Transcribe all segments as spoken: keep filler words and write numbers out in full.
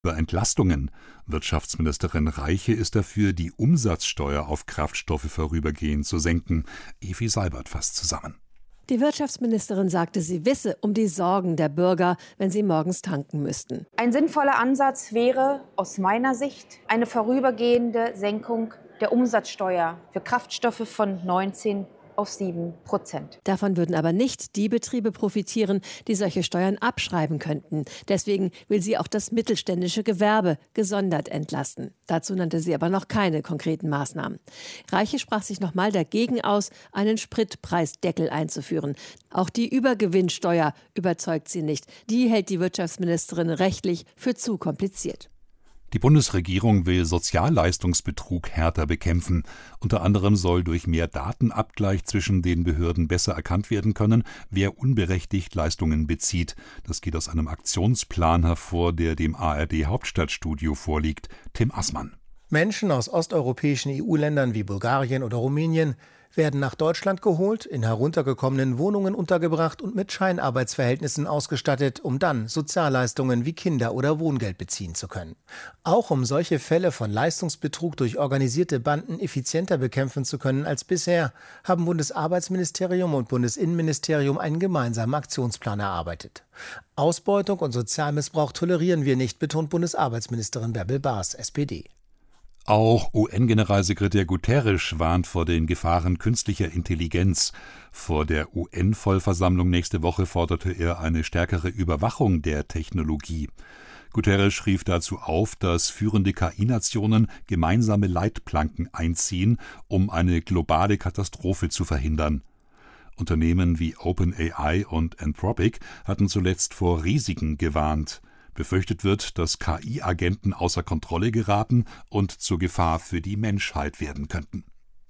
Über Entlastungen. Wirtschaftsministerin Reiche ist dafür, die Umsatzsteuer auf Kraftstoffe vorübergehend zu senken. Evi Seibert fasst zusammen. Die Wirtschaftsministerin sagte, sie wisse um die Sorgen der Bürger, wenn sie morgens tanken müssten. Ein sinnvoller Ansatz wäre aus meiner Sicht eine vorübergehende Senkung der Umsatzsteuer für Kraftstoffe von neunzehn auf sieben Prozent. Davon würden aber nicht die Betriebe profitieren, die solche Steuern abschreiben könnten. Deswegen will sie auch das mittelständische Gewerbe gesondert entlasten. Dazu nannte sie aber noch keine konkreten Maßnahmen. Reiche sprach sich nochmal dagegen aus, einen Spritpreisdeckel einzuführen. Auch die Übergewinnsteuer überzeugt sie nicht. Die hält die Wirtschaftsministerin rechtlich für zu kompliziert. Die Bundesregierung will Sozialleistungsbetrug härter bekämpfen. Unter anderem soll durch mehr Datenabgleich zwischen den Behörden besser erkannt werden können, wer unberechtigt Leistungen bezieht. Das geht aus einem Aktionsplan hervor, der dem A R D-Hauptstadtstudio vorliegt. Tim Assmann. Menschen aus osteuropäischen E U-Ländern wie Bulgarien oder Rumänien werden nach Deutschland geholt, in heruntergekommenen Wohnungen untergebracht und mit Scheinarbeitsverhältnissen ausgestattet, um dann Sozialleistungen wie Kinder- oder Wohngeld beziehen zu können. Auch um solche Fälle von Leistungsbetrug durch organisierte Banden effizienter bekämpfen zu können als bisher, haben Bundesarbeitsministerium und Bundesinnenministerium einen gemeinsamen Aktionsplan erarbeitet. Ausbeutung und Sozialmissbrauch tolerieren wir nicht, betont Bundesarbeitsministerin Bärbel Baas, S P D. Auch U N-Generalsekretär Guterres warnt vor den Gefahren künstlicher Intelligenz. Vor der U N-Vollversammlung nächste Woche forderte er eine stärkere Überwachung der Technologie. Guterres rief dazu auf, dass führende K I-Nationen gemeinsame Leitplanken einziehen, um eine globale Katastrophe zu verhindern. Unternehmen wie OpenAI und Anthropic hatten zuletzt vor Risiken gewarnt. Befürchtet wird, dass K I-Agenten außer Kontrolle geraten und zur Gefahr für die Menschheit werden könnten.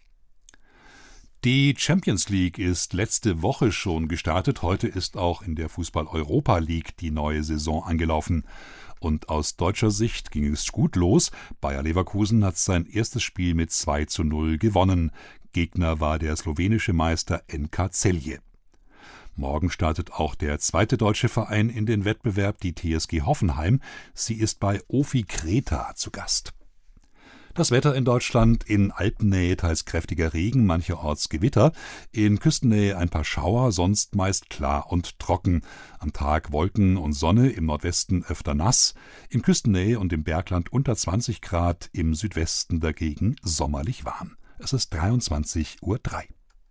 Die Champions League ist letzte Woche schon gestartet. Heute ist auch in der Fußball-Europa League die neue Saison angelaufen. Und aus deutscher Sicht ging es gut los. Bayer Leverkusen hat sein erstes Spiel mit zwei zu null gewonnen. Gegner war der slowenische Meister N K Celje. Morgen startet auch der zweite deutsche Verein in den Wettbewerb, die T S G Hoffenheim. Sie ist bei Ofi Kreta zu Gast. Das Wetter in Deutschland: in Alpennähe teils kräftiger Regen, mancherorts Gewitter, in Küstennähe ein paar Schauer, sonst meist klar und trocken. Am Tag Wolken und Sonne, im Nordwesten öfter nass, in Küstennähe und im Bergland unter zwanzig Grad, im Südwesten dagegen sommerlich warm. Es ist dreiundzwanzig Uhr drei.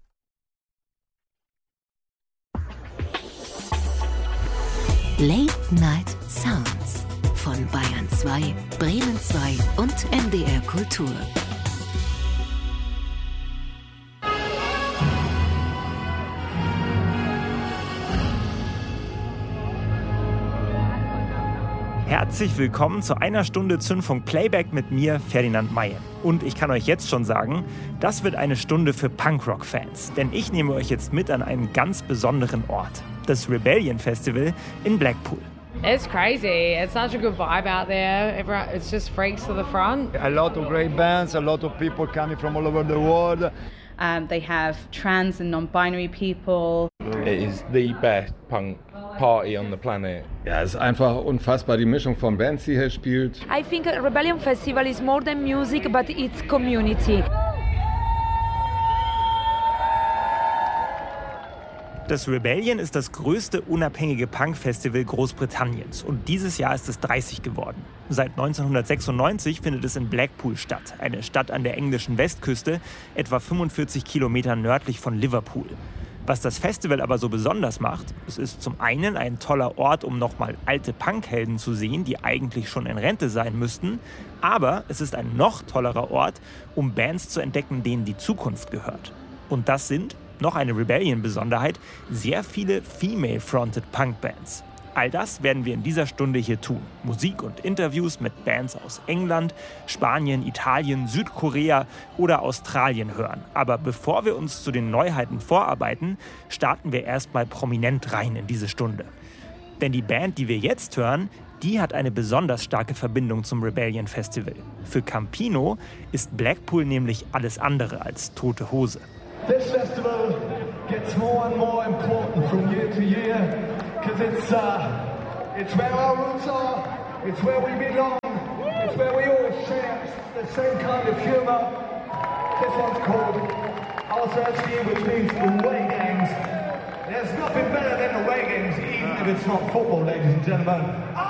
Late Night Sounds von Bayern zwei, Bremen zwei und M D R Kultur. Herzlich willkommen zu einer Stunde Zündfunk Playback mit mir, Ferdinand Mayen. Und ich kann euch jetzt schon sagen, das wird eine Stunde für Punkrock-Fans. Denn ich nehme euch jetzt mit an einen ganz besonderen Ort. Das Rebellion Festival in Blackpool. It's crazy. It's such a good vibe out there. Everyone, it's just freaks to the front. A lot of great bands, a lot of people coming from all over the world. Um, they have trans and non-binary people. It is the best punk party on the planet. Ja, es ist einfach unfassbar, die Mischung von Bands, die hier spielt. I think Rebellion Festival is more than music, but it's community. Das Rebellion ist das größte unabhängige Punk-Festival Großbritanniens und dieses Jahr ist es dreißig geworden. Seit neunzehnhundertsechsundneunzig findet es in Blackpool statt, eine Stadt an der englischen Westküste, etwa fünfundvierzig Kilometer nördlich von Liverpool. Was das Festival aber so besonders macht, es ist zum einen ein toller Ort, um nochmal alte Punkhelden zu sehen, die eigentlich schon in Rente sein müssten, aber es ist ein noch tollerer Ort, um Bands zu entdecken, denen die Zukunft gehört. Und das sind, noch eine Rebellion-Besonderheit, sehr viele female-fronted Punk-Bands. All das werden wir in dieser Stunde hier tun. Musik und Interviews mit Bands aus England, Spanien, Italien, Südkorea oder Australien hören. Aber bevor wir uns zu den Neuheiten vorarbeiten, starten wir erstmal prominent rein in diese Stunde. Denn die Band, die wir jetzt hören, die hat eine besonders starke Verbindung zum Rebellion Festival. Für Campino ist Blackpool nämlich alles andere als Tote Hose. This festival gets more and more important from year to year, because it's, uh, it's where our roots are, It's where we belong. It's where we all share the same kind of humour. This one's called I'll Search For You, which means away games. There's nothing better than away games, even if it's not football, ladies and gentlemen.